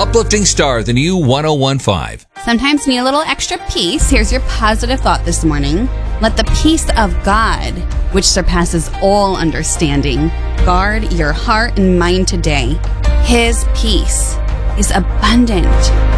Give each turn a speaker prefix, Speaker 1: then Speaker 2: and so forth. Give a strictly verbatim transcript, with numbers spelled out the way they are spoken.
Speaker 1: Uplifting Star, the new one oh one point five.
Speaker 2: Sometimes need a little extra peace. Here's your positive thought this morning. Let the peace of God, which surpasses all understanding, guard your heart and mind today. His peace is abundant